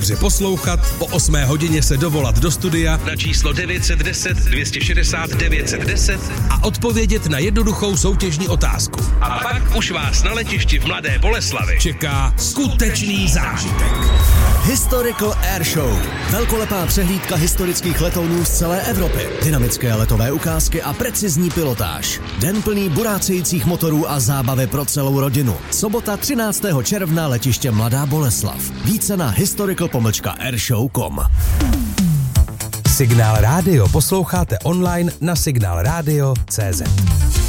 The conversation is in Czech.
Poslouchat, po 8 hodině se dovolat do studia na číslo 910 260 910 a odpovědět na jednoduchou soutěžní otázku. A pak už vás na letišti v Mladé Boleslavi čeká skutečný zážitek. Historical Air Show. Velkolepá přehlídka historických letounů z celé Evropy. Dynamické letové ukázky a precizní pilotáž. Den plný burácejících motorů a zábavy pro celou rodinu. Sobota 13. června letiště Mladá Boleslav. Více na historical-airshow.com. Signál Radio posloucháte online na signalradio.cz.